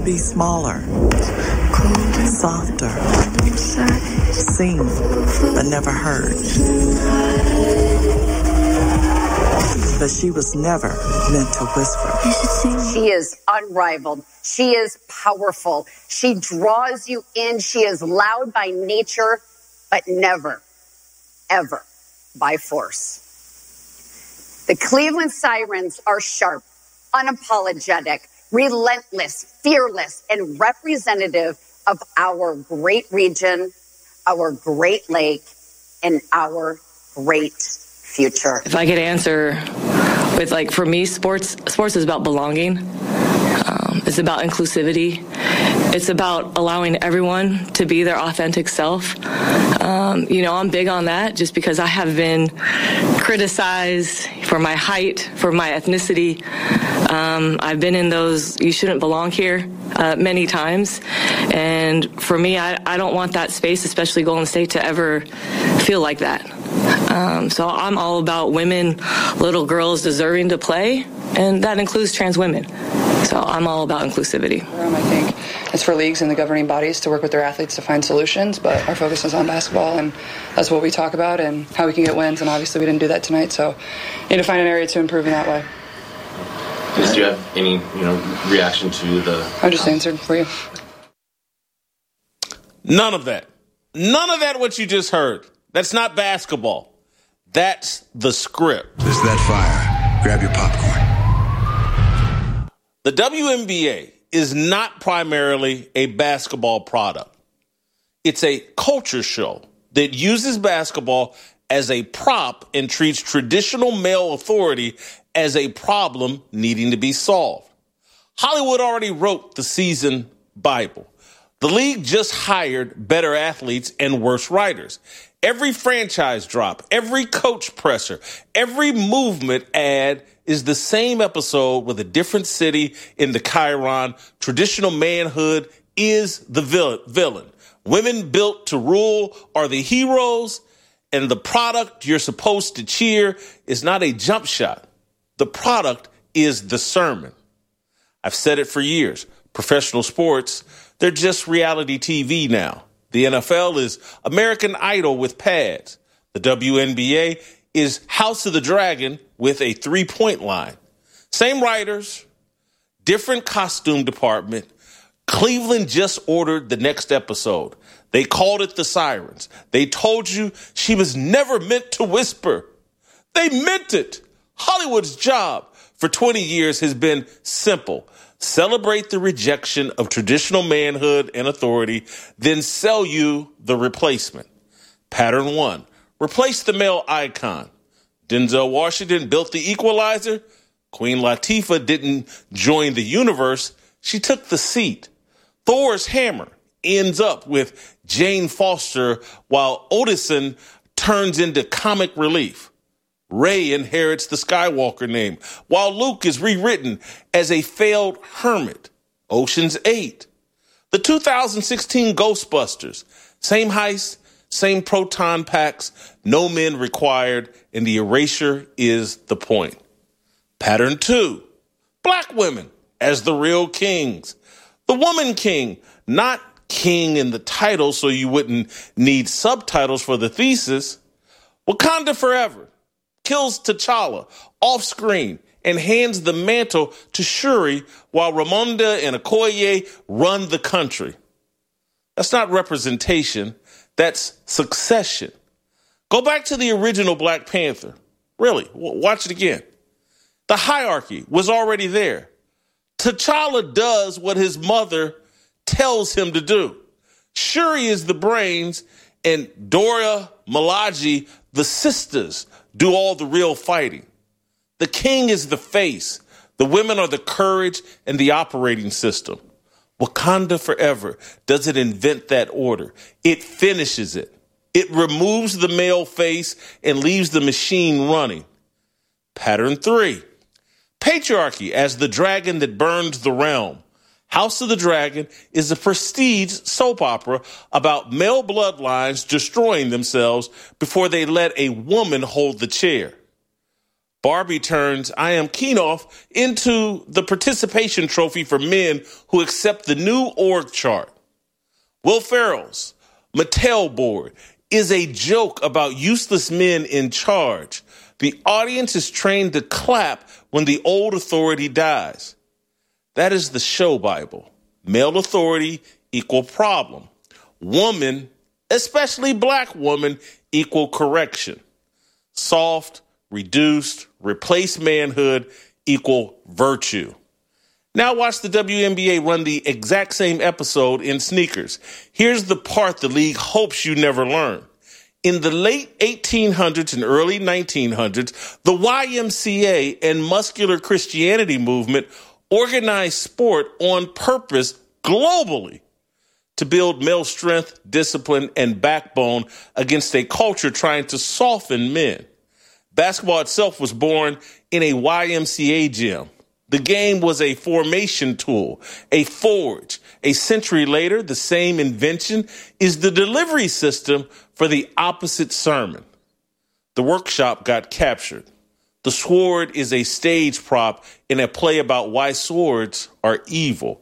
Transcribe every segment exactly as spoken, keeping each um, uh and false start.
be smaller, softer, seen but never heard. But she was never meant to whisper. She is unrivaled. She is powerful. She draws you in. She is loud by nature, but never, ever by force. The Cleveland Sirens are sharp, unapologetic, relentless, fearless, and representative of our great region, our great lake, and our great future. If I could answer with, like, for me, sports sports is about belonging. Um, it's about inclusivity. It's about allowing everyone to be their authentic self. Um, you know, I'm big on that just because I have been criticized for my height, for my ethnicity. Um, I've been in those "you shouldn't belong here" uh, many times. And for me, I, I don't want that space, especially Golden State, to ever feel like that. Um, so I'm all about women, little girls deserving to play, and that includes trans women. So I'm all about inclusivity. I think it's for leagues and the governing bodies to work with their athletes to find solutions, but our focus is on basketball, and that's what we talk about and how we can get wins, and obviously we didn't do that tonight, so we need to find an area to improve in that way. Do you have any, you know, reaction to the... I just answered for you. None of that. None of that what you just heard. That's not basketball. That's the script. Is that fire? Grab your popcorn. The W N B A is not primarily a basketball product. It's a culture show that uses basketball as a prop and treats traditional male authority as a problem needing to be solved. Hollywood already wrote the season Bible. The league just hired better athletes and worse writers. Every franchise drop, every coach presser, every movement ad is the same episode with a different city in the Chiron. Traditional manhood is the villain. Women built to rule are the heroes, and the product you're supposed to cheer is not a jump shot. The product is the sermon. I've said it for years. Professional sports, they're just reality T V now. The N F L is American Idol with pads. The W N B A is House of the Dragon with a three-point line. Same writers, different costume department. Cleveland just ordered the next episode. They called it The Sirens. They told you she was never meant to whisper. They meant it. Hollywood's job for twenty years has been simple. Celebrate the rejection of traditional manhood and authority, then sell you the replacement. Pattern one, replace the male icon. Denzel Washington built the Equalizer. Queen Latifah didn't join the universe. She took the seat. Thor's hammer ends up with Jane Foster while Odinson turns into comic relief. Rey inherits the Skywalker name, while Luke is rewritten as a failed hermit. Ocean's eight. The two thousand sixteen Ghostbusters. Same heist, same proton packs, no men required, and the erasure is the point. Pattern two. Black women as the real kings. The woman king, not king in the title so you wouldn't need subtitles for the thesis. Wakanda Forever. Kills T'Challa off screen and hands the mantle to Shuri while Ramonda and Okoye run the country. That's not representation. That's succession. Go back to the original Black Panther. Really, watch it again. The hierarchy was already there. T'Challa does what his mother tells him to do. Shuri is the brains, and Dora Milaje, the sisters, do all the real fighting. The king is the face. The women are the courage and the operating system. Wakanda Forever doesn't invent that order. It finishes it. It removes the male face and leaves the machine running. Pattern three. Patriarchy as the dragon that burned the realm. House of the Dragon is a prestige soap opera about male bloodlines destroying themselves before they let a woman hold the chair. Barbie turns I Am Kenoff into the participation trophy for men who accept the new org chart. Will Ferrell's Mattel board is a joke about useless men in charge. The audience is trained to clap when the old authority dies. That is the show Bible. Male authority equal problem. Woman, especially black woman, equal correction. Soft, reduced, replace manhood equal virtue. Now watch the W N B A run the exact same episode in sneakers. Here's the part the league hopes you never learn. In the late eighteen hundreds and early nineteen hundreds, the Y M C A and muscular Christianity movement organized sport on purpose globally to build male strength, discipline, and backbone against a culture trying to soften men. Basketball itself was born in a Y M C A gym. The game was a formation tool, a forge. A century later, the same invention is the delivery system for the opposite sermon. The workshop got captured. The sword is a stage prop in a play about why swords are evil.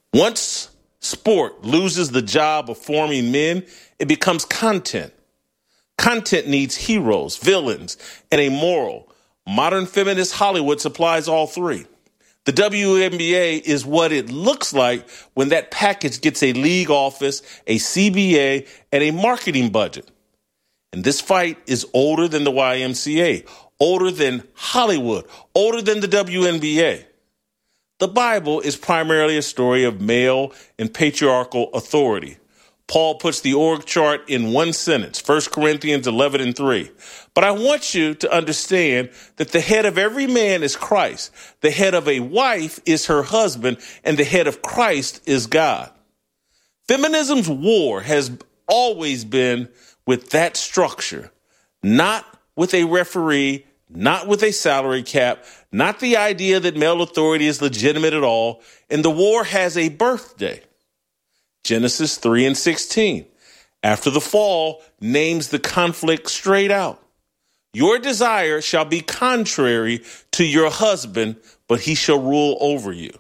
Once sport loses the job of forming men, it becomes content. Content needs heroes, villains, and a moral. Modern feminist Hollywood supplies all three. The W N B A is what it looks like when that package gets a league office, a C B A, and a marketing budget. And this fight is older than the Y M C A, older than Hollywood, older than the W N B A. The Bible is primarily a story of male and patriarchal authority. Paul puts the org chart in one sentence, First Corinthians eleven and three. But I want you to understand that the head of every man is Christ. The head of a wife is her husband, and the head of Christ is God. Feminism's war has always been with that structure, not with a referee, not with a salary cap, not the idea that male authority is legitimate at all, and the war has a birthday. Genesis three and sixteen, after the fall, names the conflict straight out. Your desire shall be contrary to your husband, but he shall rule over you.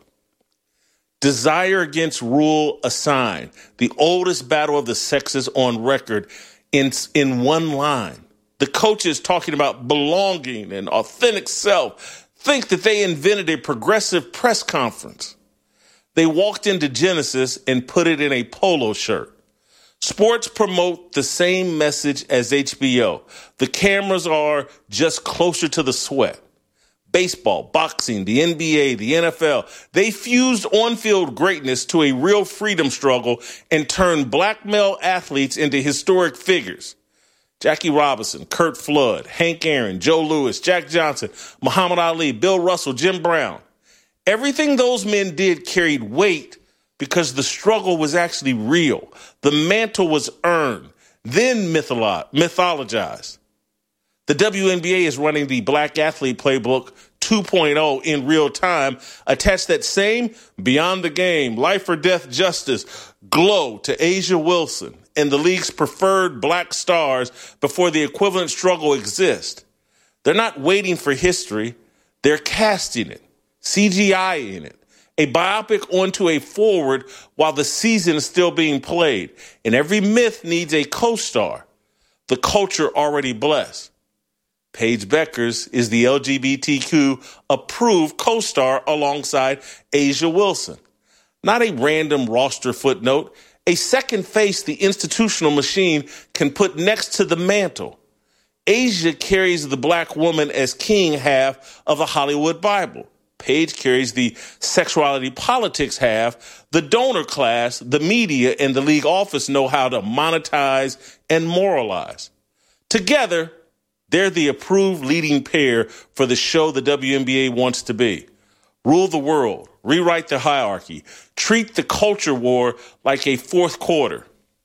Desire against rule assigned, the oldest battle of the sexes on record in, in one line. The coaches talking about belonging and authentic self think that they invented a progressive press conference. They walked into Genesis and put it in a polo shirt. Sports promote the same message as H B O. The cameras are just closer to the sweat. Baseball, boxing, the N B A, the N F L, they fused on-field greatness to a real freedom struggle and turned black male athletes into historic figures. Jackie Robinson, Kurt Flood, Hank Aaron, Joe Louis, Jack Johnson, Muhammad Ali, Bill Russell, Jim Brown. Everything those men did carried weight because the struggle was actually real. The mantle was earned, then mytholo- mythologized. The W N B A is running the Black Athlete Playbook two point oh in real time. Attach that same Beyond the Game, Life or Death Justice glow to Asia Wilson and the league's preferred black stars before the equivalent struggle exists. They're not waiting for history. They're casting it, C G I in it, a biopic onto a forward while the season is still being played. And every myth needs a co-star. The culture already blessed. Paige Beckers is the L G B T Q approved co-star alongside Asia Wilson. Not a random roster footnote, a second face the institutional machine can put next to the mantle. Asia carries the black woman as king half of the Hollywood Bible. Paige carries the sexuality politics half. The donor class, the media, and the league office know how to monetize and moralize. Together, they're the approved leading pair for the show the W N B A wants to be. Rule the world, rewrite the hierarchy, treat the culture war like a fourth quarter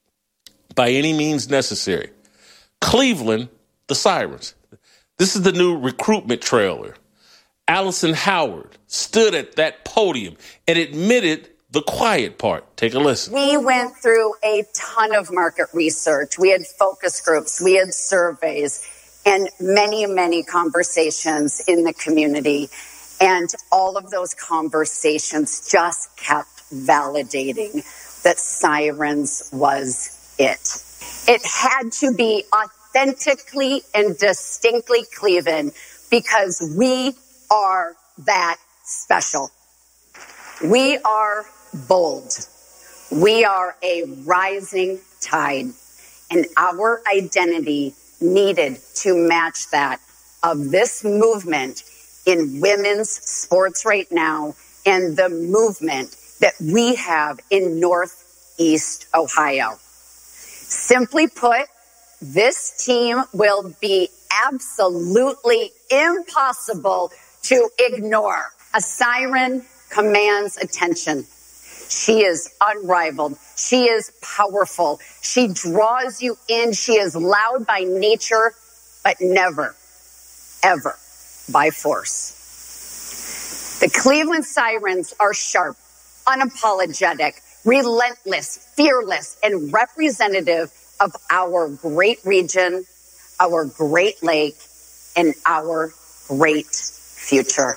by any means necessary. Cleveland, the Sirens. This is the new recruitment trailer. Allison Howard stood at that podium and admitted the quiet part. Take a listen. We went through a ton of market research. We had focus groups. We had surveys. and many, many conversations in the community. And all of those conversations just kept validating that Sirens was it. It had to be authentically and distinctly Cleveland because we are that special. We are bold. We are a rising tide, and our identity needed to match that of this movement in women's sports right now and the movement that we have in Northeast Ohio. Simply put, this team will be absolutely impossible to ignore. A Siren commands attention. She is unrivaled. She is powerful. She draws you in. She is loud by nature, but never, ever by force. The Cleveland Sirens are sharp, unapologetic, relentless, fearless, and representative of our great region, our great lake, and our great future.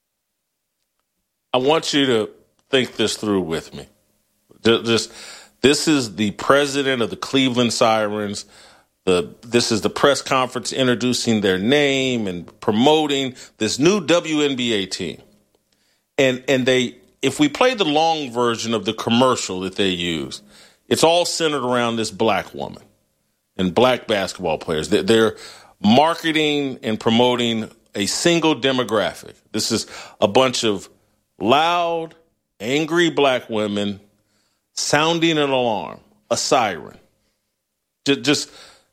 I want you to think this through with me. Just, this is the president of the Cleveland Sirens. The, this is the press conference introducing their name and promoting this new W N B A team. And and they, if we play the long version of the commercial that they use, it's all centered around this black woman and black basketball players. They're marketing and promoting a single demographic. This is a bunch of loud, angry black women sounding an alarm, a siren. Just, just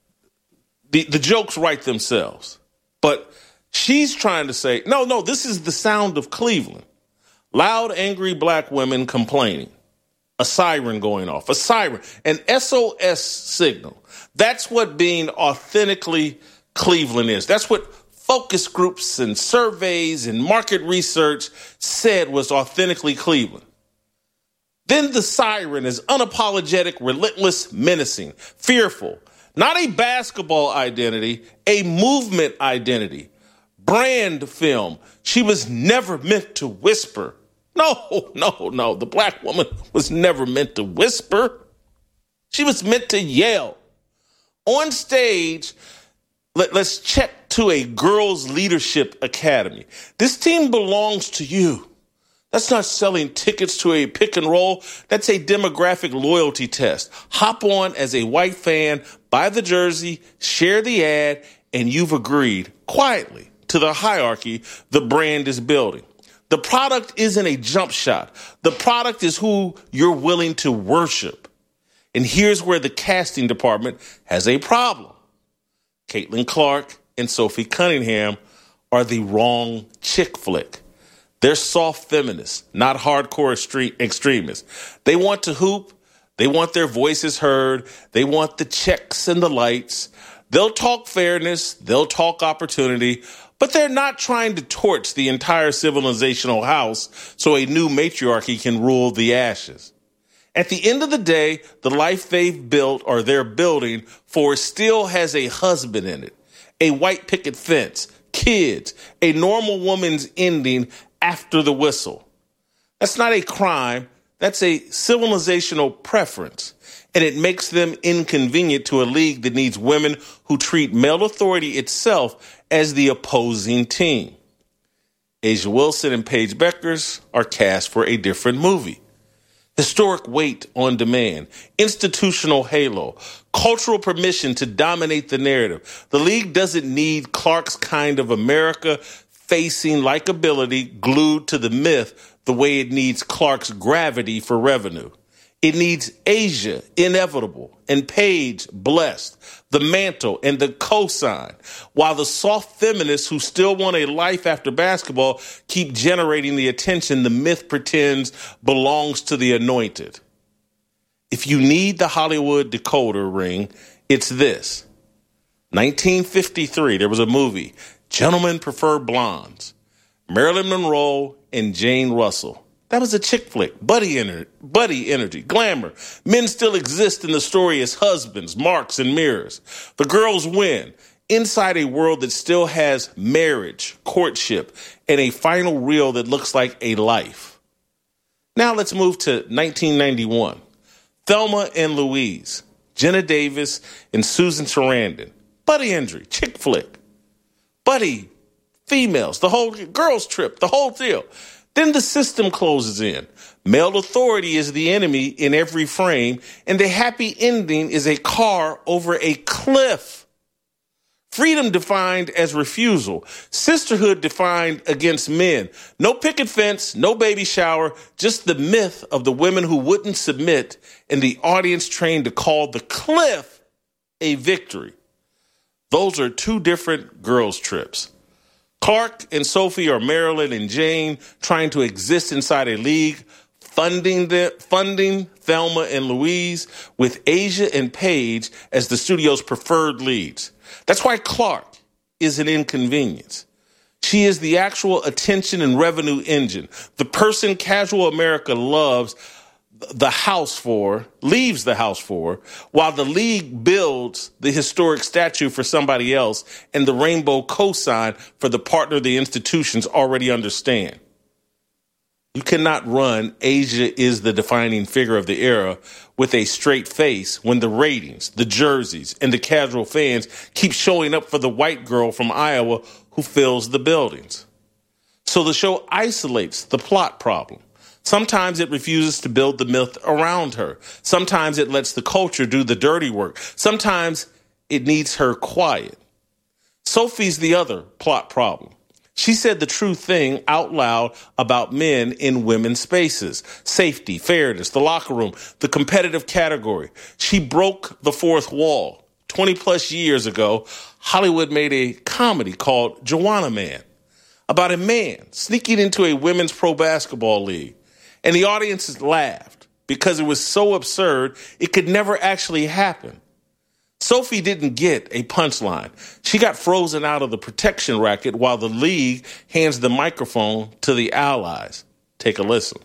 the, the jokes write themselves. But she's trying to say, no, no, this is the sound of Cleveland. Loud, angry black women complaining. A siren going off. A siren. An S O S signal. That's what being authentically Cleveland is. That's what focus groups and surveys and market research said was authentically Cleveland. Then the siren is unapologetic, relentless, menacing, fearful. Not a basketball identity, a movement identity. Brand film. She was never meant to whisper. No, no, no. The black woman was never meant to whisper. She was meant to yell. On stage, let, let's check to a girls' leadership academy. This team belongs to you. That's not selling tickets to a pick and roll. That's a demographic loyalty test. Hop on as a white fan, buy the jersey, share the ad, and you've agreed quietly to the hierarchy the brand is building. The product isn't a jump shot. The product is who you're willing to worship. And here's where the casting department has a problem. Caitlin Clark and Sophie Cunningham are the wrong chick flick. They're soft feminists, not hardcore extremists. They want to hoop. They want their voices heard. They want the checks and the lights. They'll talk fairness. They'll talk opportunity. But they're not trying to torch the entire civilizational house so a new matriarchy can rule the ashes. At the end of the day, the life they've built or they're building for still has a husband in it, a white picket fence, kids, a normal woman's ending after the whistle. That's not a crime. That's a civilizational preference. And it makes them inconvenient to a league that needs women who treat male authority itself as the opposing team. A'ja Wilson and Paige Bueckers are cast for a different movie. Historic weight on demand, institutional halo, cultural permission to dominate the narrative. The league doesn't need Clark's kind of America facing likability glued to the myth the way it needs Clark's gravity for revenue. It needs A'ja, inevitable, and Paige, blessed, the mantle and the cosign, while the soft feminists who still want a life after basketball keep generating the attention the myth pretends belongs to the anointed. If you need the Hollywood decoder ring, it's this. nineteen fifty-three, there was a movie, Gentlemen Prefer Blondes, Marilyn Monroe and Jane Russell. That was a chick flick, buddy energy, buddy energy, glamour. Men still exist in the story as husbands, marks, and mirrors. The girls win. inside a world that still has marriage, courtship, and a final reel that looks like a life. Now let's move to nineteen ninety-one. Thelma and Louise, Jenna Davis, and Susan Sarandon. Buddy Hendry, chick flick. Buddy, females, the whole girls trip, the whole deal. Then the system closes in. Male authority is the enemy in every frame, and the happy ending is a car over a cliff. Freedom defined as refusal. Sisterhood defined against men. No picket fence, no baby shower, just the myth of the women who wouldn't submit and the audience trained to call the cliff a victory. Those are two different girls' trips. Clark and Sophie are Marilyn and Jane trying to exist inside a league, funding the, funding Thelma and Louise with Asia and Paige as the studio's preferred leads. That's why Clark is an inconvenience. She is the actual attention and revenue engine, the person casual America loves the house for, leaves the house for, while the league builds the historic statue for somebody else and the rainbow cosign for the partner the institutions already understand. You cannot run Asia is the defining figure of the era with a straight face when the ratings, the jerseys, and the casual fans keep showing up for the white girl from Iowa who fills the buildings. So the show isolates the plot problem. Sometimes it refuses to build the myth around her. Sometimes it lets the culture do the dirty work. Sometimes it needs her quiet. Sophie's the other plot problem. She said the true thing out loud about men in women's spaces. Safety, fairness, the locker room, the competitive category. She broke the fourth wall. twenty plus years ago, Hollywood made a comedy called Joanna Man about a man sneaking into a women's pro basketball league. And the audiences laughed because it was so absurd it could never actually happen. Sophie didn't get a punchline. She got frozen out of the protection racket while the league hands the microphone to the allies. Take a listen.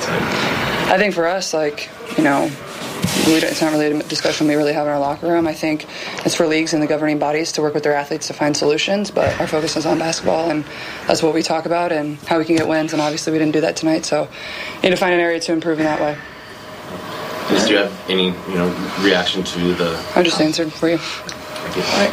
I think for us, like, you know, we, it's not really a discussion we really have in our locker room. I think it's for leagues and the governing bodies to work with their athletes to find solutions, but our focus is on basketball, and that's what we talk about and how we can get wins, and obviously we didn't do that tonight, so we need to find an area to improve in that way. Do you have any, you know, reaction to the... I just answered for you. Thank you. All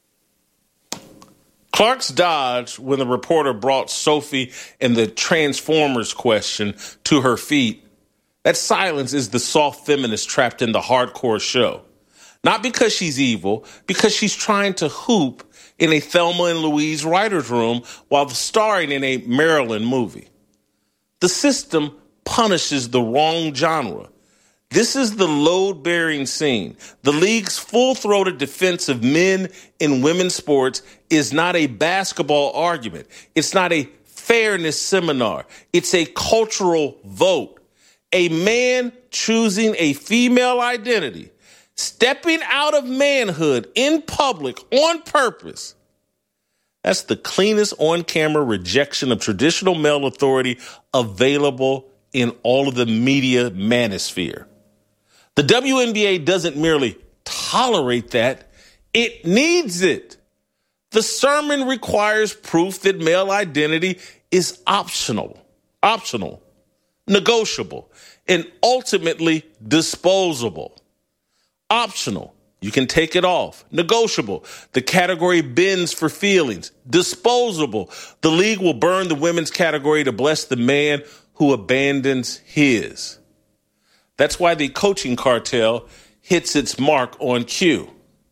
right. Clark's dodge when the reporter brought Sophie and the Transformers question to her feet. That silence is the soft feminist trapped in the hardcore show. Not because she's evil, because she's trying to hoop in a Thelma and Louise writer's room while starring in a Maryland movie. The system punishes the wrong genre. This is the load-bearing scene. The league's full-throated defense of men in women's sports is not a basketball argument. It's not a fairness seminar. It's a cultural vote. A man choosing a female identity, stepping out of manhood in public on purpose. That's the cleanest on-camera rejection of traditional male authority available in all of the media manosphere. The W N B A doesn't merely tolerate that, it needs it. The sermon requires proof that male identity is optional, optional, negotiable, and ultimately disposable. Optional, you can take it off. Negotiable, the category bends for feelings. Disposable, the league will burn the women's category to bless the man who abandons his. That's why the coaching cartel hits its mark on cue.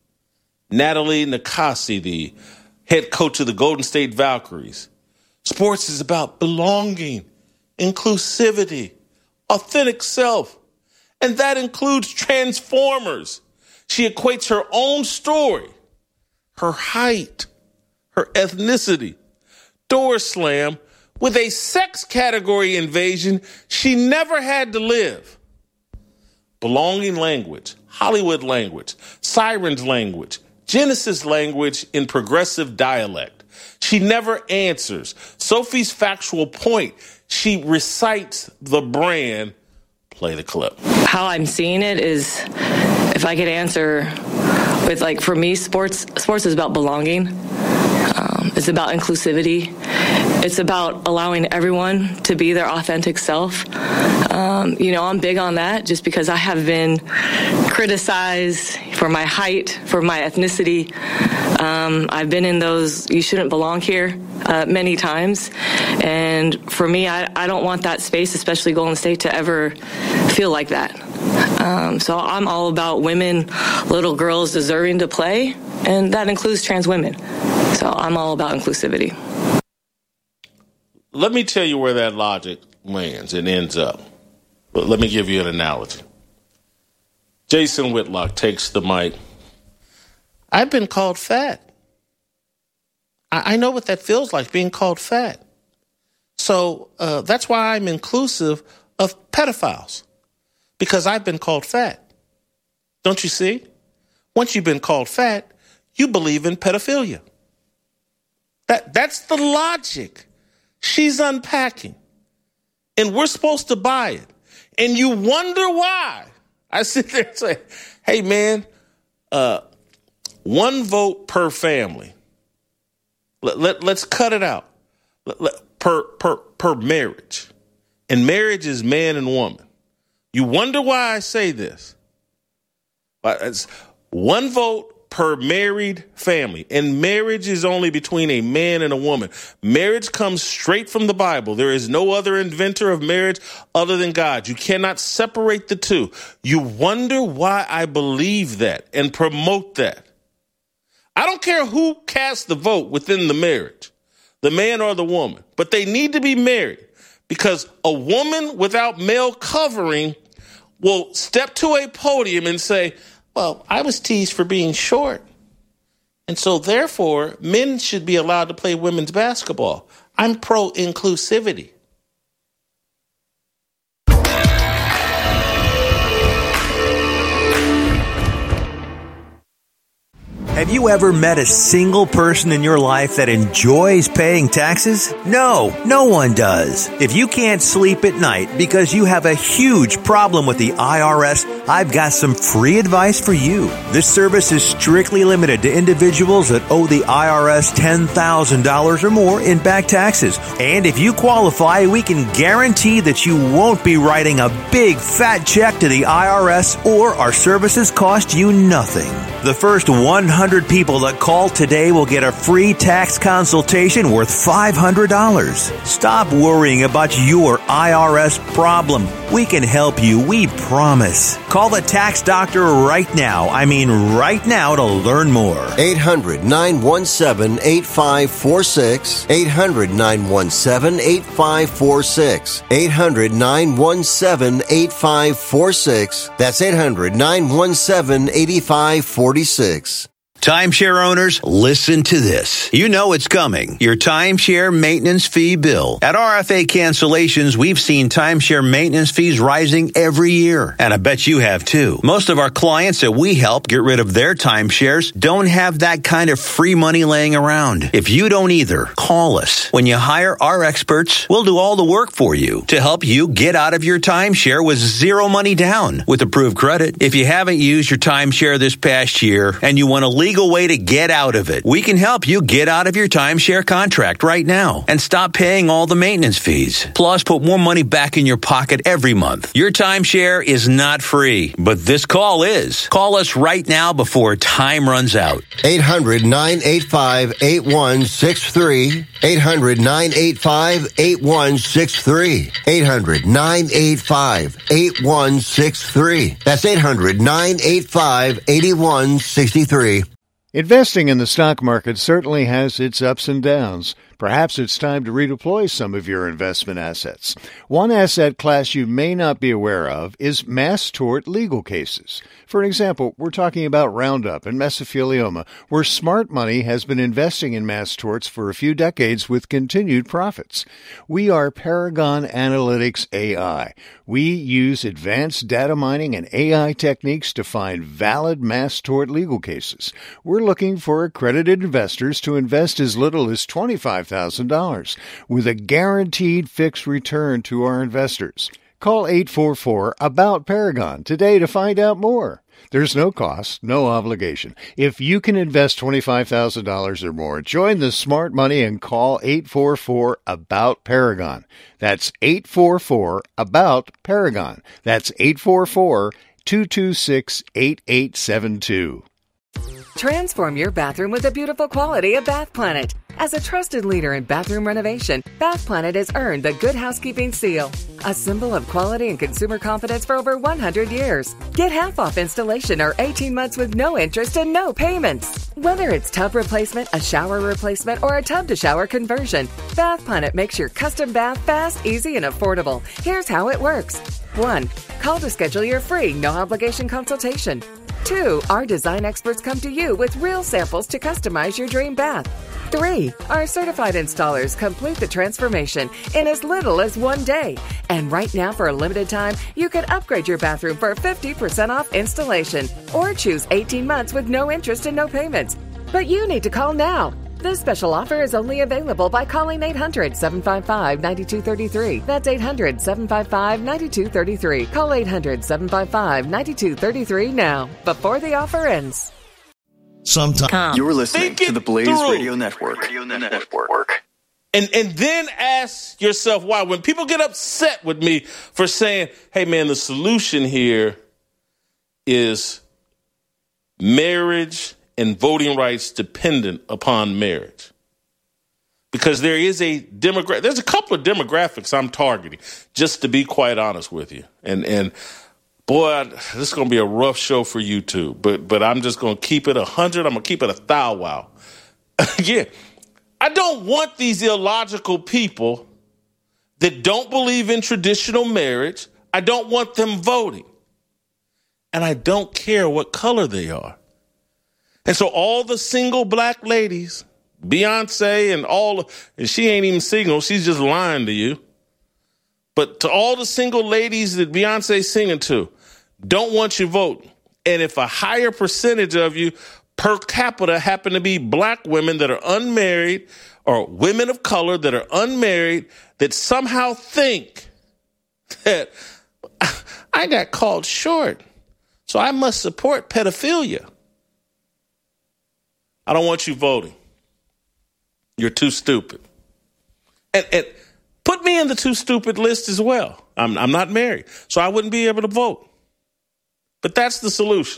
Natalie Nakasi, the head coach of the Golden State Valkyries. Sports is about belonging, inclusivity, authentic self, and that includes Transformers. She equates her own story, her height, her ethnicity, door slam, with a sex category invasion she never had to live. Belonging language, Hollywood language, Sirens language, Genesis language in progressive dialect. She never answers. Sophie's factual point, she recites the brand. Play the clip. How I'm seeing it is, if I could answer with like for me, sports sports is about belonging. Um, it's about inclusivity. It's about allowing everyone to be their authentic self. Um, you know, I'm big on that just because I have been criticized for my height, for my ethnicity. Um, I've been in those you shouldn't belong here uh, many times. And for me, I, I don't want that space, especially Golden State, to ever feel like that. Um, so I'm all about women, little girls deserving to play, and that includes trans women. So I'm all about inclusivity. Let me tell you where that logic lands and ends up. But let me give you an analogy. Jason Whitlock takes the mic. I've been called fat. I, I know what that feels like, being called fat. So uh, that's why I'm inclusive of pedophiles, because I've been called fat. Don't you see? Once you've been called fat, you believe in pedophilia. That That's the logic she's unpacking. And we're supposed to buy it. And you wonder why. I sit there and say, hey, man, uh, one vote per family. Let, let, let's cut it out. Let, let, per, per, per marriage. And marriage is man and woman. You wonder why I say this. It's one vote per married family. And marriage is only between a man and a woman. Marriage comes straight from the Bible. There is no other inventor of marriage other than God. You cannot separate the two. You wonder why I believe that and promote that. I don't care who casts the vote within the marriage, the man or the woman, but they need to be married, because a woman without male covering will step to a podium and say, well, I was teased for being short, and so therefore men should be allowed to play women's basketball. I'm pro-inclusivity. Have you ever met a single person in your life that enjoys paying taxes? No, no one does. If you can't sleep at night because you have a huge problem with the I R S, I've got some free advice for you. This service is strictly limited to individuals that owe the I R S ten thousand dollars or more in back taxes. And if you qualify, we can guarantee that you won't be writing a big fat check to the I R S, or our services cost you nothing. The first one hundred people that call today will get a free tax consultation worth five hundred dollars. Stop worrying about your I R S problem. We can help you, we promise. Call the tax doctor right now. I mean right now to learn more. eight hundred, nine one seven, eight five four six. eight hundred, nine one seven, eight five four six. eight hundred, nine one seven, eight five four six. That's eight hundred, nine one seven, eight five four six. Timeshare owners, listen to this. You know it's coming. Your timeshare maintenance fee bill. At R F A Cancellations, we've seen timeshare maintenance fees rising every year. And I bet you have too. Most of our clients that we help get rid of their timeshares don't have that kind of free money laying around. If you don't either, call us. When you hire our experts, we'll do all the work for you to help you get out of your timeshare with zero money down with approved credit. If you haven't used your timeshare this past year and you want to legal way to get out of it, we can help you get out of your timeshare contract right now and stop paying all the maintenance fees. Plus, put more money back in your pocket every month. Your timeshare is not free, but this call is. Call us right now before time runs out. eight hundred, nine eight five, eight one six three. eight hundred, nine eight five, eight one six three. eight hundred, nine eight five, eight one six three. That's eight hundred, nine eight five, eight one six three. Investing in the stock market certainly has its ups and downs. Perhaps it's time to redeploy some of your investment assets. One asset class you may not be aware of is mass tort legal cases. For example, we're talking about Roundup and mesothelioma, where smart money has been investing in mass torts for a few decades with continued profits. We are Paragon Analytics A I. We use advanced data mining and A I techniques to find valid mass tort legal cases. We're looking for accredited investors to invest as little as twenty-five thousand dollars with a guaranteed fixed return to our investors. Call eight four four, A B O U T, Paragon today to find out more. There's no cost, no obligation. If you can invest twenty-five thousand dollars or more, join the smart money and call eight four four, A B O U T, Paragon. That's eight four four, A B O U T, Paragon. That's eight four four, two two six, eight eight seven two. Transform your bathroom with the beautiful quality of Bath Planet. As a trusted leader in bathroom renovation, Bath Planet has earned the Good Housekeeping seal, a symbol of quality and consumer confidence for over one hundred years. Get half off installation or eighteen months with no interest and no payments. Whether it's tub replacement, a shower replacement, or a tub-to-shower conversion, Bath Planet makes your custom bath fast, easy, and affordable. Here's how it works. One, call to schedule your free, no-obligation consultation. Two, our design experts come to you with real samples to customize your dream bath. Three, our certified installers complete the transformation in as little as one day. And right now, for a limited time, you can upgrade your bathroom for fifty percent off installation or choose eighteen months with no interest and no payments. But you need to call now. This special offer is only available by calling eight hundred, seven five five, nine two three three. That's eight hundred, seven five five, nine two three three. Call eight hundred, seven five five, nine two three three now, before the offer ends. Sometimes you're listening Think to the Blaze through. Radio Network. Radio Network. And and then ask yourself why. When people get upset with me for saying, hey, man, the solution here is marriage and voting rights dependent upon marriage. Because there is a demographic, there's a couple of demographics I'm targeting, just to be quite honest with you. And and boy, I, this is going to be a rough show for you too. But but I'm just going to keep it a hundred. I'm going to keep it a thou wow. Yeah. I don't want these illogical people that don't believe in traditional marriage. I don't want them voting. And I don't care what color they are. And so all the single black ladies, Beyonce and all, and she ain't even single, she's just lying to you. But to all the single ladies that Beyonce's singing to, don't want you voting. And if a higher percentage of you per capita happen to be black women that are unmarried or women of color that are unmarried that somehow think that I got called short, so I must support pedophilia. I don't want you voting. You're too stupid. And, and put me in the too stupid list as well. I'm, I'm not married, so I wouldn't be able to vote. But that's the solution.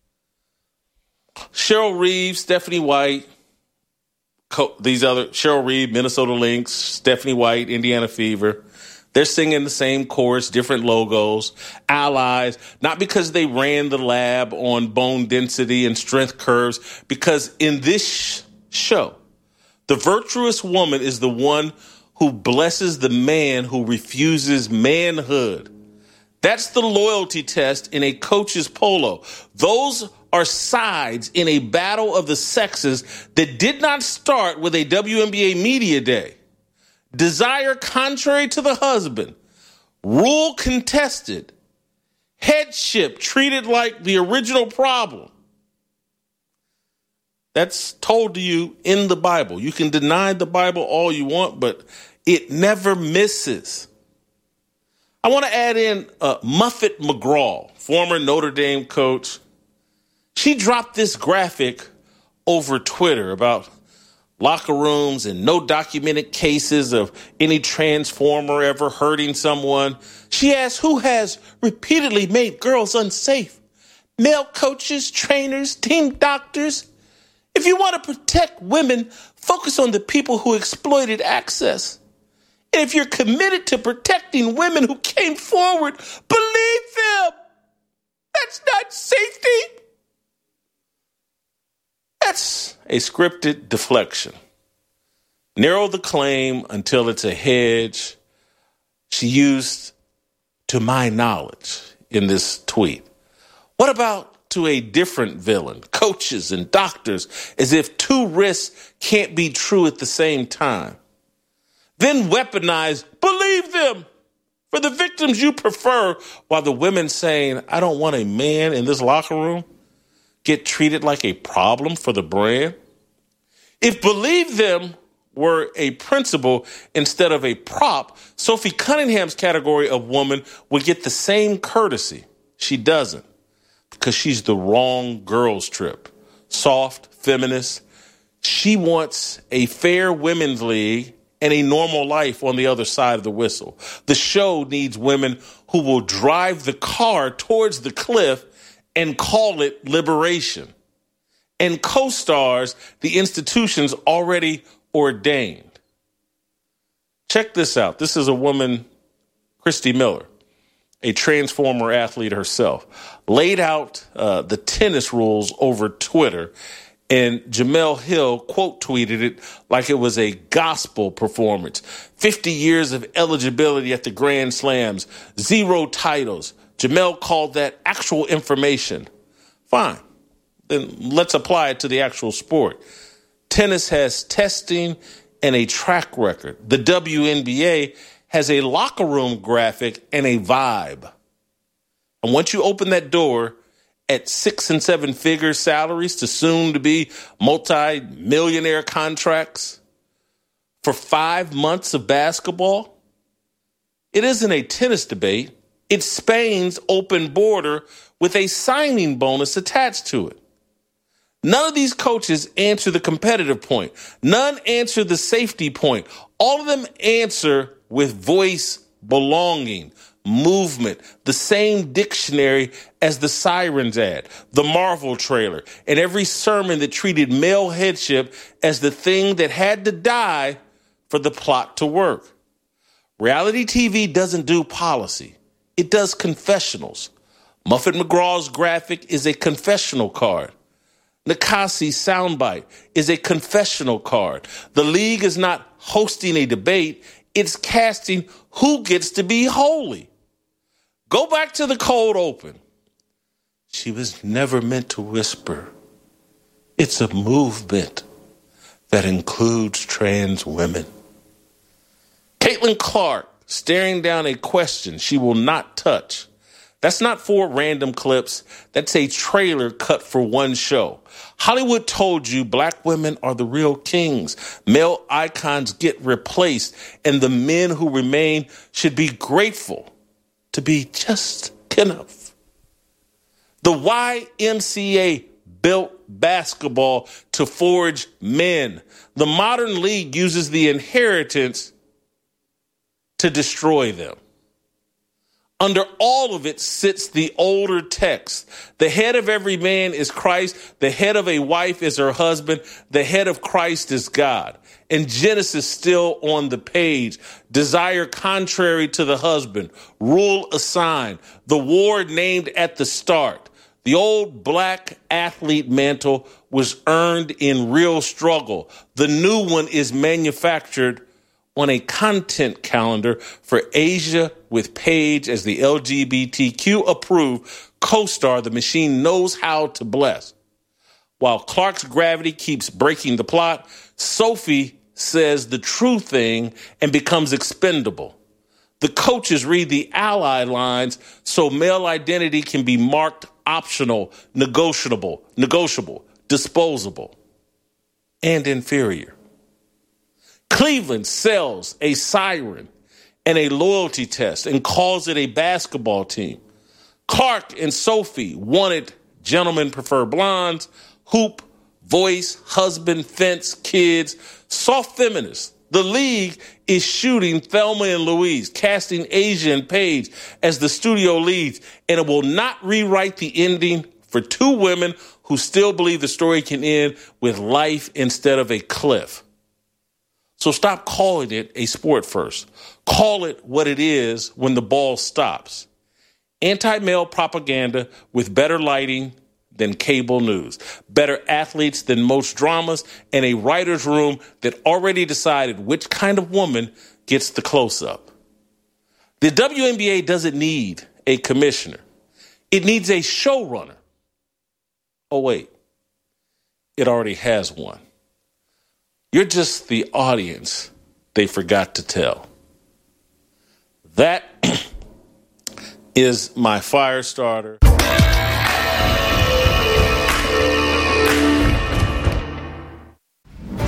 Cheryl Reeve, Stephanie White, co- these other, Cheryl Reeve, Minnesota Lynx, Stephanie White, Indiana Fever. They're singing the same chorus, different logos, allies, not because they ran the lab on bone density and strength curves, because in this sh- show, the virtuous woman is the one who blesses the man who refuses manhood. That's the loyalty test in a coach's polo. Those are sides in a battle of the sexes that did not start with a W N B A media day. Desire contrary to the husband, rule contested, headship treated like the original problem. That's told to you in the Bible. You can deny the Bible all you want, but it never misses. I want to add in uh, Muffet McGraw, former Notre Dame coach. She dropped this graphic over Twitter about locker rooms and no documented cases of any transformer ever hurting someone. She asked, who has repeatedly made girls unsafe? Male coaches, trainers, team doctors? If you want to protect women, focus on the people who exploited access. And if you're committed to protecting women who came forward, believe them. That's not safety. That's a scripted deflection. Narrow the claim until it's a hedge. She used, to my knowledge, in this tweet. What about to a different villain, coaches and doctors, as if two risks can't be true at the same time? Then weaponize, believe them, for the victims you prefer, while the women saying, I don't want a man in this locker room, get treated like a problem for the brand. If believe them were a principle instead of a prop, Sophie Cunningham's category of woman would get the same courtesy. She doesn't, because she's the wrong girls trip. Soft, feminist. She wants a fair women's league and a normal life on the other side of the whistle. The show needs women who will drive the car towards the cliff and call it liberation, and co-stars the institutions already ordained. Check this out. This is a woman, Christy Miller, a transformer athlete herself, laid out uh, the tennis rules over Twitter, and Jamel Hill quote tweeted it like it was a gospel performance. fifty years of eligibility at the Grand Slams, zero titles. Jamel called that actual information. Fine. Then let's apply it to the actual sport. Tennis has testing and a track record. The W N B A has a locker room graphic and a vibe. And once you open that door at six and seven figure salaries to soon to be multi-millionaire contracts for five months of basketball, it isn't a tennis debate. It's Spain's open border with a signing bonus attached to it. None of these coaches answer the competitive point. None answer the safety point. All of them answer with voice, belonging, movement, the same dictionary as the Sirens ad, the Marvel trailer, and every sermon that treated male headship as the thing that had to die for the plot to work. Reality T V doesn't do policy. It does confessionals. Muffet McGraw's graphic is a confessional card. Nikasi's soundbite is a confessional card. The league is not hosting a debate. It's casting who gets to be holy. Go back to the cold open. She was never meant to whisper. It's a movement that includes trans women. Caitlin Clark staring down a question she will not touch. That's not four random clips. That's a trailer cut for one show. Hollywood told you black women are the real kings. Male icons get replaced, and the men who remain should be grateful to be just enough. The Y M C A built basketball to forge men. The modern league uses the inheritance to destroy them. Under all of it sits the older text. The head of every man is Christ. The head of a wife is her husband. The head of Christ is God. And Genesis still on the page. Desire contrary to the husband. Rule assigned. The war named at the start. The old black athlete mantle was earned in real struggle. The new one is manufactured on a content calendar for Asia with Paige as the L G B T Q approved co-star the machine knows how to bless. While Clark's gravity keeps breaking the plot, Sophie says the true thing and becomes expendable. The coaches read the ally lines so male identity can be marked optional, negotiable, negotiable, disposable, and inferior. Cleveland sells a siren and a loyalty test and calls it a basketball team. Clark and Sophie wanted gentlemen prefer blondes, hoop, voice, husband, fence, kids, soft feminists. The league is shooting Thelma and Louise, casting Asia and Paige as the studio leads, and it will not rewrite the ending for two women who still believe the story can end with life instead of a cliff. So stop calling it a sport first. Call it what it is when the ball stops. Anti-male propaganda with better lighting than cable news, better athletes than most dramas, and a writer's room that already decided which kind of woman gets the close-up. The W N B A doesn't need a commissioner. It needs a showrunner. Oh, wait. It already has one. You're just the audience they forgot to tell. That is my fire starter.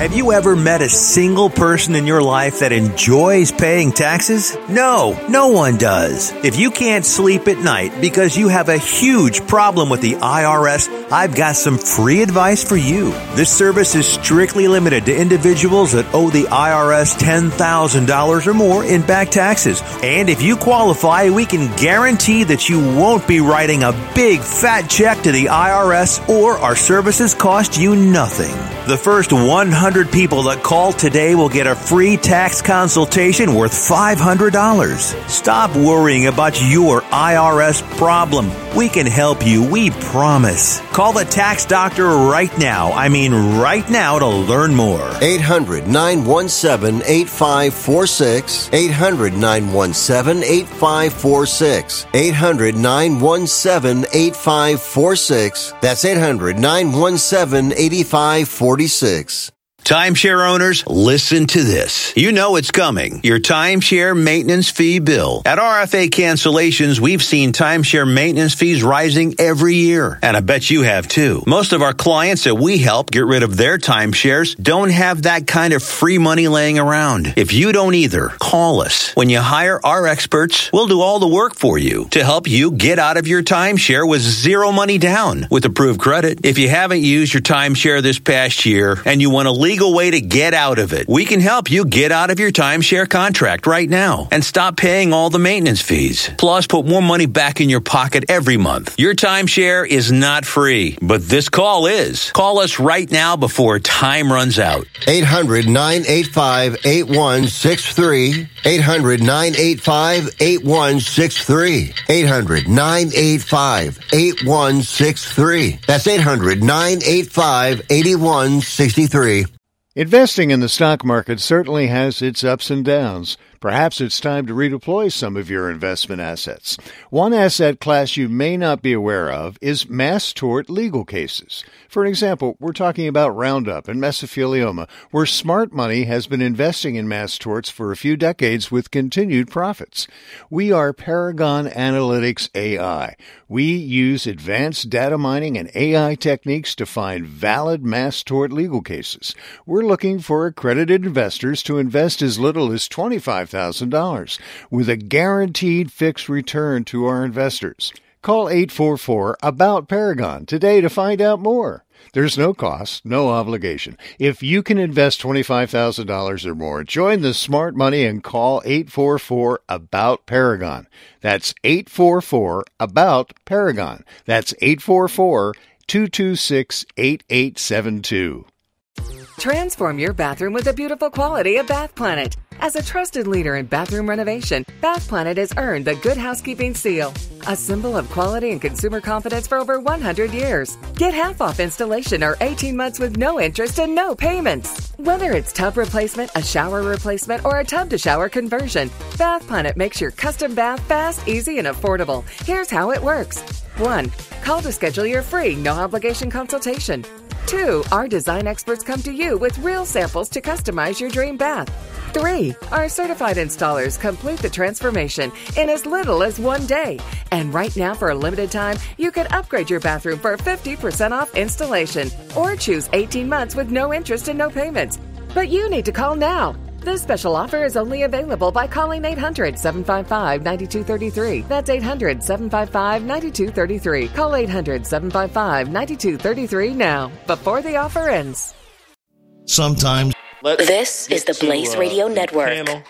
Have you ever met a single person in your life that enjoys paying taxes? No, no one does. If you can't sleep at night because you have a huge problem with the I R S, I've got some free advice for you. This service is strictly limited to individuals that owe the I R S ten thousand dollars or more in back taxes. And if you qualify, we can guarantee that you won't be writing a big fat check to the I R S, or our services cost you nothing. The first one hundred people that call today will get a free tax consultation worth five hundred dollars. Stop worrying about your I R S problem. We can help you, we promise. Call the tax doctor right now. I mean right now to learn more. eight hundred, nine one seven, eight five four six. eight hundred, nine one seven, eight five four six. eight hundred, nine one seven, eight five four six. That's eight hundred, nine one seven, eight five four six. Timeshare owners, listen to this. You know it's coming. Your timeshare maintenance fee bill. At R F A Cancellations, we've seen timeshare maintenance fees rising every year. And I bet you have too. Most of our clients that we help get rid of their timeshares don't have that kind of free money laying around. If you don't either, call us. When you hire our experts, we'll do all the work for you to help you get out of your timeshare with zero money down with approved credit. If you haven't used your timeshare this past year and you want to leave legal way to get out of it. We can help you get out of your timeshare contract right now and stop paying all the maintenance fees. Plus, put more money back in your pocket every month. Your timeshare is not free, but this call is. Call us right now before time runs out. eight hundred, nine eight five, eight one six three. eight hundred, nine eight five, eight one six three. eight hundred, nine eight five, eight one six three. That's eight hundred, nine eight five, eight one six three. Investing in the stock market certainly has its ups and downs. Perhaps it's time to redeploy some of your investment assets. One asset class you may not be aware of is mass tort legal cases. For example, we're talking about Roundup and mesothelioma, where smart money has been investing in mass torts for a few decades with continued profits. We are Paragon Analytics A I. We use advanced data mining and A I techniques to find valid mass tort legal cases. We're looking for accredited investors to invest as little as twenty-five thousand dollars with a guaranteed fixed return to our investors. Call eight four four, A B O U T, Paragon today to find out more. There's no cost, no obligation. If you can invest twenty-five thousand dollars or more, join the smart money and call eight four four, A B O U T, Paragon. That's eight four four, A B O U T, Paragon. That's eight four four, two two six, eight eight seven two. Transform your bathroom with the beautiful quality of Bath Planet. As a trusted leader in bathroom renovation, Bath Planet has earned the Good Housekeeping Seal, a symbol of quality and consumer confidence for over one hundred years. Get half off installation or eighteen months with no interest and no payments. Whether it's tub replacement, a shower replacement, or a tub-to-shower conversion, Bath Planet makes your custom bath fast, easy, and affordable. Here's how it works. One, call to schedule your free, no-obligation consultation. Two, our design experts come to you with real samples to customize your dream bath. Three, our certified installers complete the transformation in as little as one day. And right now, for a limited time, you can upgrade your bathroom for fifty percent off installation or choose eighteen months with no interest and no payments. But you need to call now. This special offer is only available by calling eight hundred, seven five five, nine two three three. That's eight hundred, seven five five, nine two three three. Call eight hundred, seven five five, nine two three three now, before the offer ends. Sometimes. Let's this is the Blaze to, uh, Radio the Network. Panel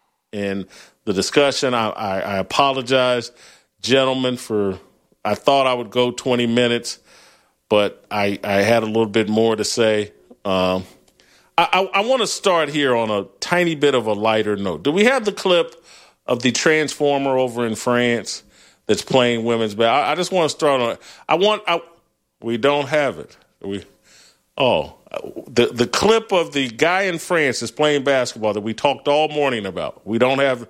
and the discussion. I, I, I apologize, gentlemen, for I thought I would go twenty minutes, but I, I had a little bit more to say. Um, I, I, I want to start here on a tiny bit of a lighter note. Do we have the clip of the Transformer over in France that's playing women's basketball? I, I just want to start on it. I want. I, we don't have it. We. Oh, the the clip of the guy in France that's playing basketball that we talked all morning about. We don't have.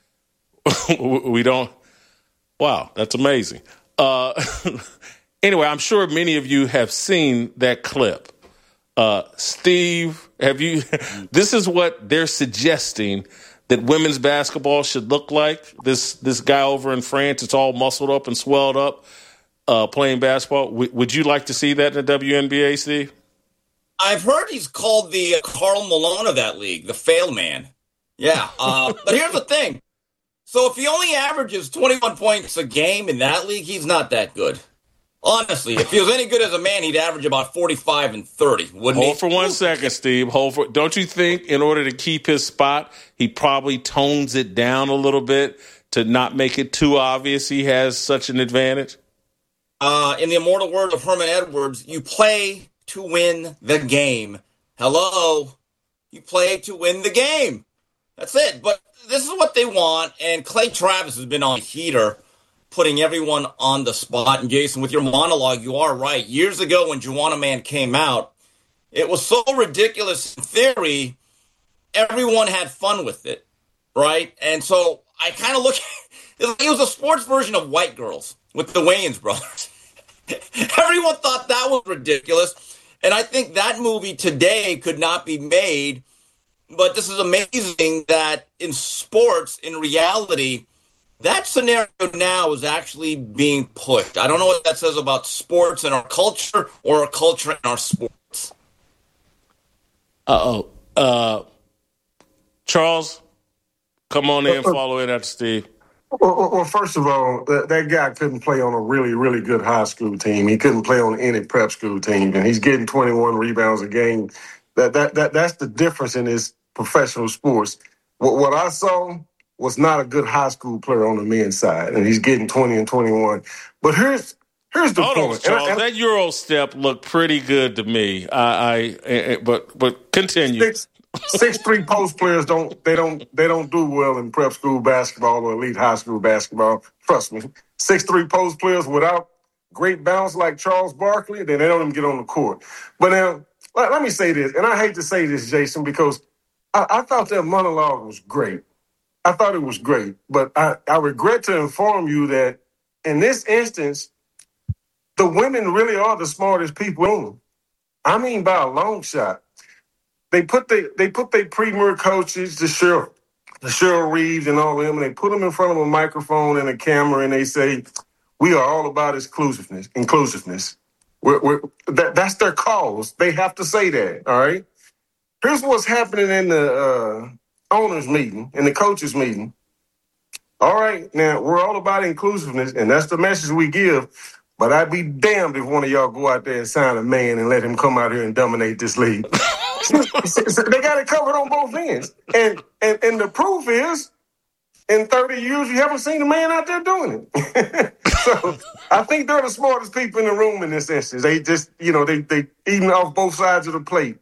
we don't. Wow, that's amazing. Uh, anyway, I'm sure many of you have seen that clip. Uh, Steve, have you? This is what they're suggesting that women's basketball should look like. This this guy over in France, it's all muscled up and swelled up, uh, playing basketball. W- would you like to see that in the W N B A, Steve? I've heard he's called the uh, Karl Malone of that league, the fail man. Yeah, uh, but here's the thing. So if he only averages twenty-one points a game in that league, he's not that good. Honestly, if he was any good as a man, he'd average about forty-five and thirty, wouldn't Hold he? for one second, Steve. Hold for. Don't you think in order to keep his spot, he probably tones it down a little bit to not make it too obvious he has such an advantage? Uh, in the immortal word of Herman Edwards, you play to win the game. Hello? You play to win the game. That's it. But this is what they want, and Clay Travis has been on a heater, putting everyone on the spot. And Jason, with your monologue, you are right. Years ago when Juwanna Mann came out, it was so ridiculous in theory, everyone had fun with it, right? And so I kind of look at it, it was a sports version of White Girls with the Wayans brothers. Everyone thought that was ridiculous. And I think that movie today could not be made. But this is amazing that in sports, in reality, that scenario now is actually being pushed. I don't know what that says about sports and our culture or our culture and our sports. Uh-oh. Uh, Charles, come on in, follow in after Steve. Well, well, first of all, that, that guy couldn't play on a really, really good high school team. He couldn't play on any prep school team, and he's getting twenty-one rebounds a game. That that that that's the difference in his professional sports. What, what I saw was not a good high school player on the men's side, and he's getting twenty and twenty-one. But here's here's the Hold point. on, Charles. And I, and that Euro step looked pretty good to me. I, I, I but but continue. Six, six three post players don't they don't they don't do well in prep school basketball or elite high school basketball. Trust me. Six three post players without great bounce like Charles Barkley, then they don't even get on the court. But now let, let me say this, and I hate to say this, Jason, because I, I thought that monologue was great. I thought it was great, but I, I regret to inform you that in this instance, the women really are the smartest people in them. I mean, by a long shot. They put they they put their premier coaches, the Cheryl, the Cheryl Reeves and all of them, and they put them in front of a microphone and a camera, and they say, "We are all about inclusiveness. Inclusiveness. We're, we're, that that's their cause. They have to say that. All right. Here's what's happening in the uh, owners' meeting, in the coaches' meeting. All right, now we're all about inclusiveness, and that's the message we give. But I'd be damned if one of y'all go out there and sign a man and let him come out here and dominate this league." They got it covered on both ends. And, and and the proof is, in thirty years, you haven't seen a man out there doing it. So I think they're the smartest people in the room in this instance. They just, you know, they they eating off both sides of the plate.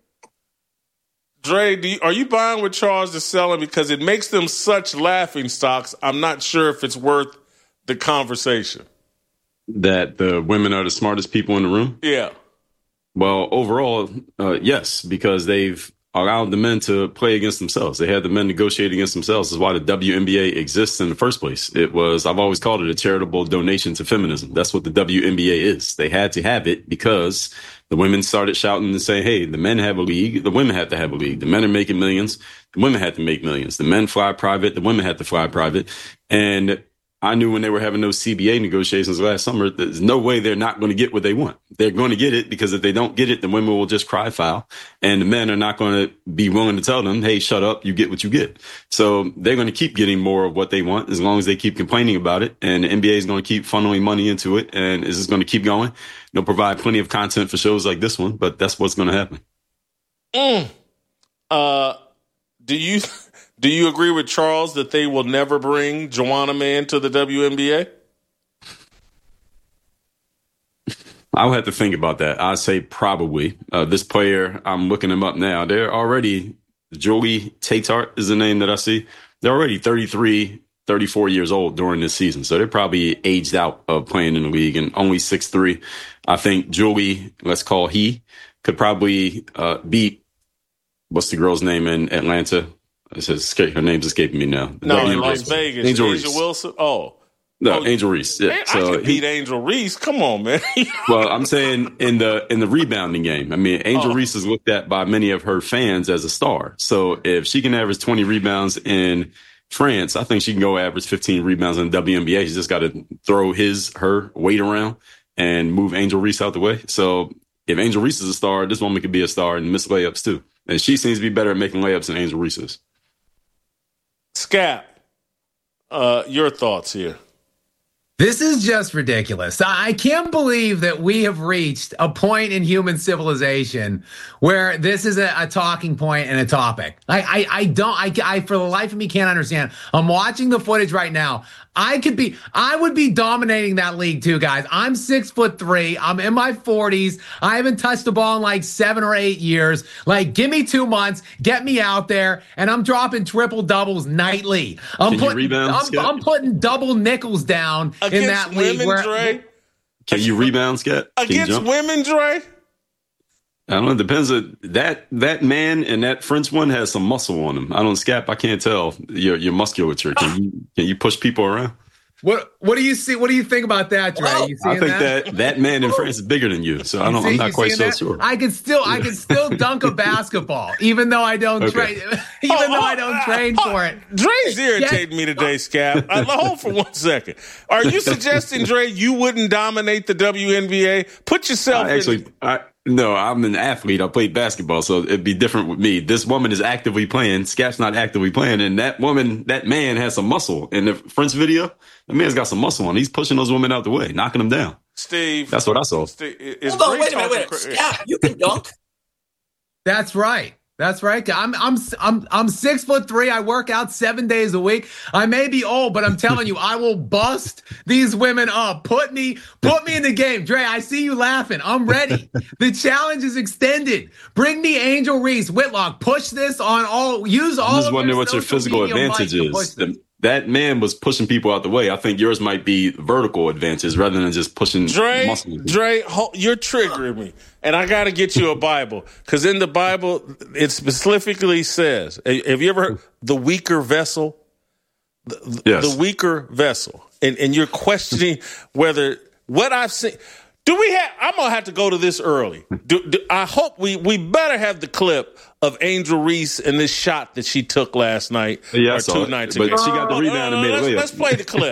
Dre, do you, are you buying what Charles is selling? Because it makes them such laughing stocks. I'm not sure if it's worth the conversation. That the women are the smartest people in the room? Yeah. Well, overall, uh, yes, because they've allowed the men to play against themselves. They had the men negotiate against themselves. That's why the W N B A exists in the first place. It was, I've always called it a charitable donation to feminism. That's what the W N B A is. They had to have it because the women started shouting and saying, hey, the men have a league. The women have to have a league. The men are making millions. The women had to make millions. The men fly private. The women had to fly private. And I knew when they were having those C B A negotiations last summer, there's no way they're not going to get what they want. They're going to get it because if they don't get it, the women will just cry foul. And the men are not going to be willing to tell them, hey, shut up, you get what you get. So they're going to keep getting more of what they want as long as they keep complaining about it. And the N B A is going to keep funneling money into it. And it's just going to keep going. They'll provide plenty of content for shows like this one, but that's what's going to happen. Mm. Uh, do you... Do you agree with Charles that they will never bring Juwanna Mann to the W N B A? I'll have to think about that. I'd say probably. Uh, this player, I'm looking him up now. They're already, Jolie Tatar is the name that I see. They're already thirty-three, thirty-four years old during this season. So they're probably aged out of playing in the league and only six three. I think Jolie, let's call he, could probably uh, beat, what's the girl's name in Atlanta? It's escape, her name's escaping me now. No, w- in Las Vegas. Angel, Angel Reese. Wilson. Oh. No, oh, Angel Reese. Yeah. Man, so I can beat he, Angel Reese. Come on, man. Well, I'm saying in the in the rebounding game. I mean, Angel oh. Reese is looked at by many of her fans as a star. So if she can average twenty rebounds in France, I think she can go average fifteen rebounds in the W N B A. She's just got to throw his her weight around and move Angel Reese out the way. So if Angel Reese is a star, this woman could be a star and miss layups too. And she seems to be better at making layups than Angel Reese is. Scap, uh, your thoughts here. This is just ridiculous. I can't believe that we have reached a point in human civilization where this is a, a talking point and a topic. I, I, I don't, I, I, for the life of me, can't understand. I'm watching the footage right now. I could be, I would be dominating that league too, guys. I'm six foot three. I'm in my forties. I haven't touched the ball in like seven or eight years. Like, give me two months, get me out there, and I'm dropping triple doubles nightly. I'm Can putting, you rebound, I'm, Scott? I'm putting double nickels down Against in that league. women, Where, Dre? Can you rebound, Scott? Can you Against jump? women, Dre? I don't know. It depends. On, that that man and that French one has some muscle on him. I don't, Scap, I can't tell your your musculature. Can you can you push people around? What what do you see? What do you think about that, Dre? You I think that? that? that man in France is bigger than you, so I don't. See- I'm not you quite seeing so that? sure. I can still I can still dunk a basketball, even though I don't Okay. train even Oh, though I oh, don't uh, train oh, for it. Dre's irritating me today, Scap. Uh, hold for one second. Are you suggesting, Dre, you wouldn't dominate the W N B A? Put yourself I actually, in. I, no, I'm an athlete. I played basketball, so it'd be different with me. This woman is actively playing. Scap's not actively playing, and that woman, that man has some muscle. In the French video, the man's got some muscle on. He's pushing those women out the way, knocking them down. Steve. That's what I saw. Steve is Hold on, Dre wait a minute, talking wait a cra- minute. Scap, you can dunk. That's right. That's right. I'm I'm I'm I'm six foot three. I work out seven days a week. I may be old, but I'm telling you, I will bust these women up. Put me put me in the game, Dre. I see you laughing. I'm ready. The challenge is extended. Bring me Angel Reese, Whitlock. Push this on all. Use all. I'm just of wondering your what your social physical media might advantage to push is. this. The- that man was pushing people out the way. I think yours might be vertical advantage rather than just pushing Dre, muscle. Dre, ho- you're triggering me, and I got to get you a Bible because in the Bible it specifically says, "Have you ever heard the weaker vessel?" The, Yes. the weaker vessel, and and you're questioning whether what I've seen. Do we have? I'm gonna have to go to this early. Do, do, I hope we we better have the clip of Angel Reese and this shot that she took last night Yeah, I or saw two it, nights but ago. she got the No, rebound no, and no, made a let's, layup. let's play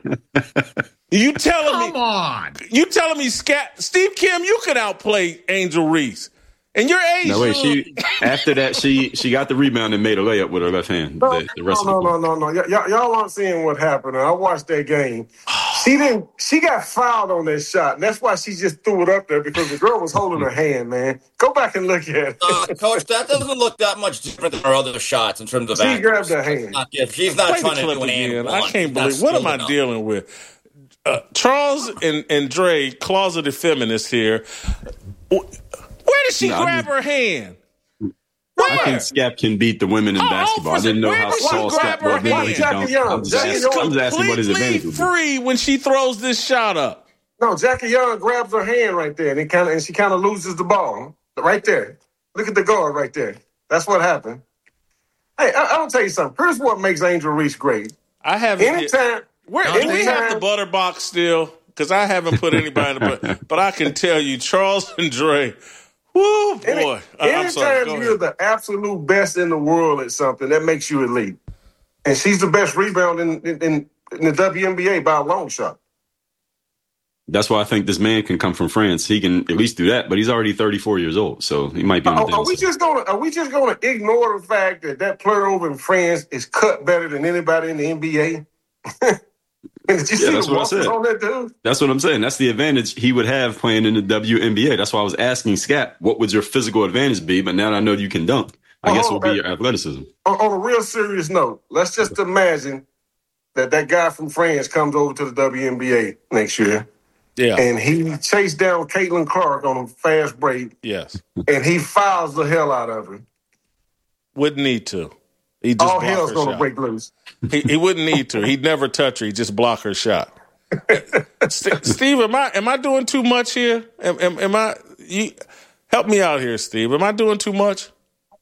the clip. You telling me? Come on. You telling me, Scat, Steve Kim, you could outplay Angel Reese, and your age. No, wait, she after that she she got the rebound and made a layup with her left hand. No, The, the rest no, of no, the no, no, no. Y- y- y'all aren't seeing what happened. I watched that game. She didn't. She got fouled on that shot, and that's why she just threw it up there because the girl was holding her hand. Man, go back and look at it. Uh, Coach, that doesn't look that much different than her other shots in terms of She accuracy. grabbed her hand. Not- if she's not Play the trying to clip do an and again. one. I can't she's not believe. What am skilled I enough. dealing with? Uh, Charles and, and Dre, closeted feminists here. Where did she No, I grab just- her hand? I think Scap can beat the women in Oh, basketball. I didn't know where how did she tall grab Scap her was. Didn't know he hand? could dunk. Jackie Young. I'm just Jackie asking, Young. I'm just asking what his Completely advantage would be. free when she throws this shot up. No, Jackie Young grabs her hand right there, and it kind of and she kind of loses the ball right there. Look at the guard right there. That's what happened. Hey, I, I'll tell you something. Here's what makes Angel Reese great. I haven't. Anytime, Where do we have anytime, the butter box still? Because I haven't put anybody in the butter. But I can tell you, Charles and Dre. Woo, boy. Any, I- I'm sorry. anytime Go you're ahead. the absolute best in the world at something, that makes you elite. And she's the best rebound in, in, in, in the W N B A by a long shot. That's why I think this man can come from France. He can at least do that, but he's already thirty-four years old, so he might be on the Are, are we downside. just gonna are we just gonna ignore the fact that that player over in France is cut better than anybody in the N B A? Did you Yeah, see that's the what I muscles said. on that dude? That's what I'm saying. That's the advantage he would have playing in the W N B A. That's why I was asking Scap, what would your physical advantage be? But now that I know you can dunk, I Well, guess it hold will be on. your athleticism. On, on a real serious note, let's just imagine that that guy from France comes over to the W N B A next year. Yeah. And he chased down Caitlin Clark on a fast break, Yes. and he fouls the hell out of her. Wouldn't need to. He just All block hell's her going to shot. break loose. He, he wouldn't need to. He'd never touch her. He'd just block her shot. St- Steve, am I am I doing too much here? Am, am, am I? You, help me out here, Steve. Am I doing too much?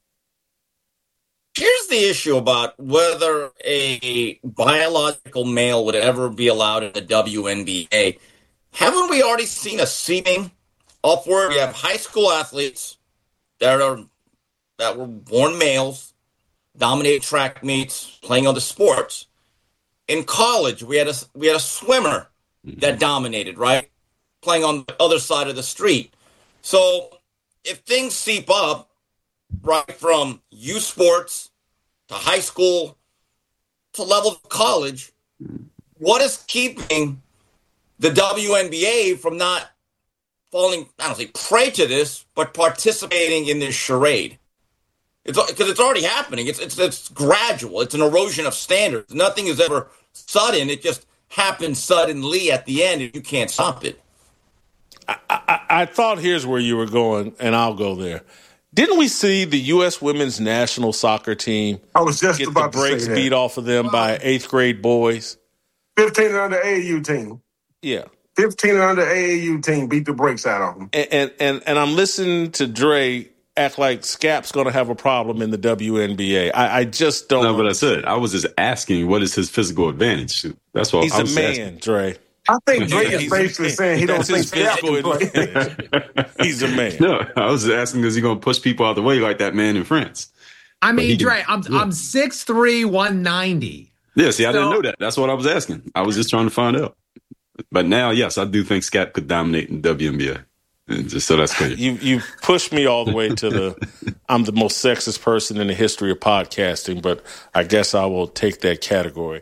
Here's the issue about whether a biological male would ever be allowed in the W N B A. Haven't we already seen a seeming upward? We have high school athletes that are that were born males, dominated track meets, playing other sports. In college, we had a we had a swimmer that dominated, right, playing on the other side of the street. So if things seep up, right from youth sports to high school to level of college, what is keeping the W N B A from not falling, I don't say prey to this, but participating in this charade? It's because it's already happening. It's, it's it's gradual. It's an erosion of standards. Nothing is ever sudden. It just happens suddenly at the end, and you can't stop it. I, I, I thought here's where you were going, and I'll go there. Didn't we see the U S women's national soccer team I was just get about the to say brakes that. beat off of them by eighth grade boys? fifteen and under A A U team. Yeah. fifteen and under A A U team beat the brakes out of them. And and and, and I'm listening to Dre act like Scap's going to have a problem in the W N B A. I, I just don't. No, but I said I was just asking, what is his physical advantage? That's what He's I was a man, asking. Dre. I think Dre Yeah, is he's- basically saying he don't that's think his Scap physical can play. advantage. He's a man. No, I was asking, is he going to push people out the way like that man in France? I But he mean, can- Dre, I'm yeah. I'm six three, one ninety. Yeah, see, I didn't So- know that. That's what I was asking. I was just trying to find out. But now, yes, I do think Scap could dominate in the W N B A. And just so that's clear. You you pushed me all the way to the I'm the most sexist person in the history of podcasting, but I guess I will take that category.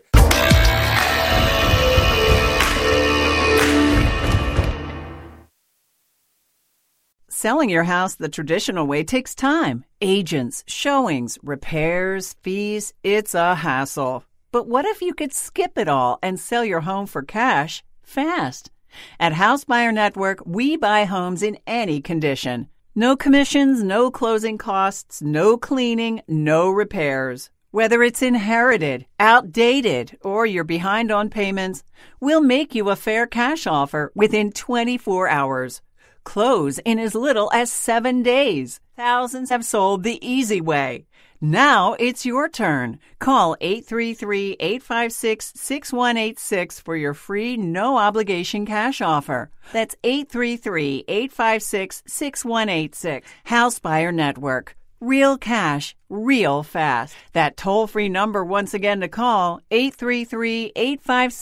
Selling your house the traditional way takes time. Agents, showings, repairs, fees, it's a hassle. But what if you could skip it all and sell your home for cash fast? At House Buyer Network, we buy homes in any condition. No commissions, no closing costs, no cleaning, no repairs. Whether it's inherited, outdated, or you're behind on payments, we'll make you a fair cash offer within twenty-four hours. Close in as little as seven days. Thousands have sold the easy way. Now it's your turn. Call eight three three, eight five six, six one eight six for your free no-obligation cash offer. That's eight three three, eight five six, six one eight six. House Buyer Network. Real cash, real fast. That toll-free number once again to call, eight three three, eight five six,